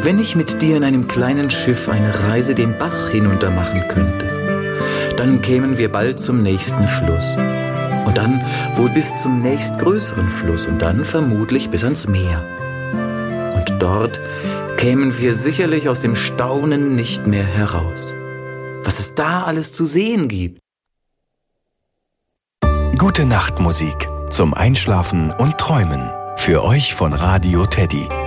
Wenn ich mit dir in einem kleinen Schiff eine Reise den Bach hinunter machen könnte, dann kämen wir bald zum nächsten Fluss. Und dann wohl bis zum nächstgrößeren Fluss und dann vermutlich bis ans Meer. Und dort kämen wir sicherlich aus dem Staunen nicht mehr heraus. Was es da alles zu sehen gibt. Gute Nacht Musik zum Einschlafen und Träumen. Für euch von Radio Teddy.